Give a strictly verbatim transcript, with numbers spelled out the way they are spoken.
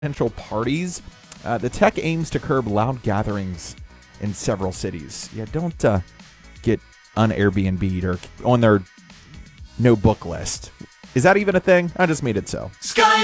potential parties. Uh, the tech aims to curb loud gatherings in several cities. Yeah, don't uh, get on Airbnb or on their no book list. Is that even a thing? I just made it so. Sky